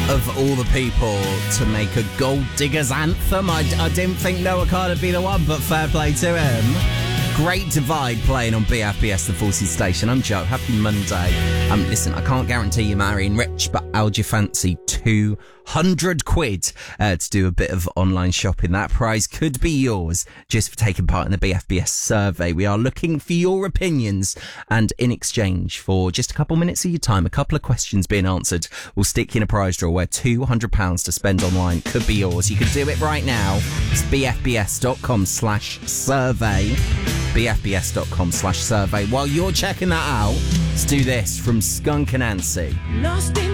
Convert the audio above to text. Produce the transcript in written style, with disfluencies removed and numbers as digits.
Of all the people to make a gold diggers anthem, I didn't think Noah Card would be the one, but fair play to him. Great Divide playing on BFBS, the 40 station. I'm Joe. Happy Monday. Listen, I can't guarantee you're marrying rich, but how do you fancy 200 quid to do a bit of online shopping? That prize could be yours just for taking part in the BFBS survey. We are looking for your opinions, and in exchange for just a couple minutes of your time, a couple of questions being answered, we'll stick you in a prize draw where £200 to spend online could be yours. You can do it right now. It's bfbs.com/survey. bfbs.com/survey. While you're checking that out, let's do this from Skunk Anansie. Lost in